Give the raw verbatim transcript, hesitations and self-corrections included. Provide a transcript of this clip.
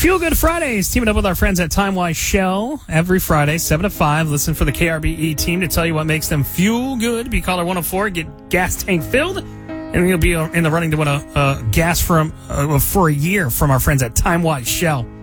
Fuel Good Fridays, teaming up with our friends at Timewise Shell. Every Friday, seven to five, listen for the K R B E team to tell you what makes them fuel good. Be caller one oh four, get gas tank filled, and you'll be in the running to win a, a gas from uh, for a year from our friends at Timewise Shell.